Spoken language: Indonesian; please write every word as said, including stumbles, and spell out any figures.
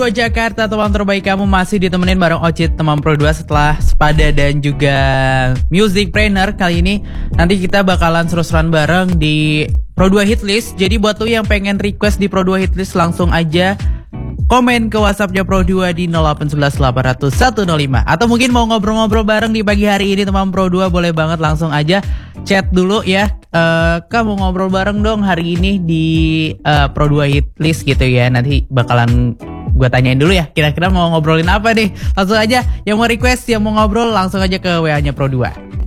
Jakarta, teman terbaik kamu masih ditemenin bareng Ocit teman Pro dua setelah Sepada dan juga Music Trainer. Kali ini nanti kita bakalan seru-seruan bareng di Pro dua Hitlist. Jadi buat lu yang pengen request di Pro dua Hitlist, langsung aja komen ke WhatsAppnya Pro dua di nol delapan satu satu delapan nol nol satu nol lima. Atau mungkin mau ngobrol-ngobrol bareng di pagi hari ini teman Pro dua, boleh banget langsung aja chat dulu ya. Uh, kamu ngobrol bareng dong hari ini di uh, Pro dua Hitlist gitu ya. Nanti bakalan gue tanyain dulu ya, kira-kira mau ngobrolin apa nih. Langsung aja yang mau request, yang mau ngobrol, langsung aja ke W A-nya Pro dua.